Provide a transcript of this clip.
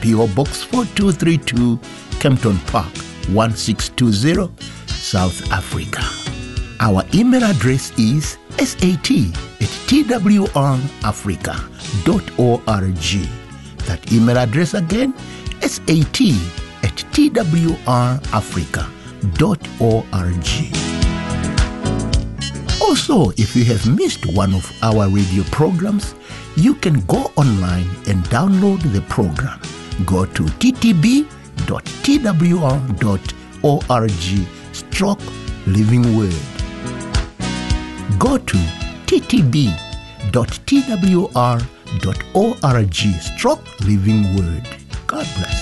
P.O. Box 4232, Kempton Park, 1620, South Africa. Our email address is sat@twrafrica.org. That email address again, sat@twrafrica.org. Also, if you have missed one of our radio programs, you can go online and download the program. Go to ttb.twr.org/living word. Go to ttb.twr.org/living word. God bless.